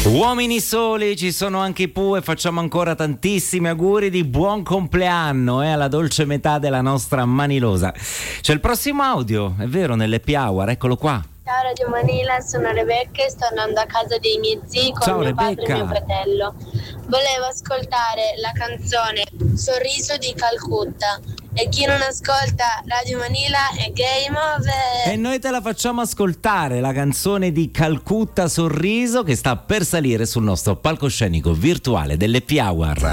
Uomini soli, ci sono anche i Pooh e facciamo ancora tantissimi auguri di buon compleanno alla dolce metà della nostra Manilosa. C'è il prossimo audio, è vero, nell'Happy Hour, eccolo qua. Ciao Radio Manila, sono Rebecca e sto andando a casa dei miei zii con Ciao, mio Rebecca. padre e mio fratello. Volevo ascoltare la canzone Sorriso di Calcutta e chi non ascolta Radio Manila è game over. E noi te la facciamo ascoltare, la canzone di Calcutta Sorriso che sta per salire sul nostro palcoscenico virtuale dell'Happy Hour.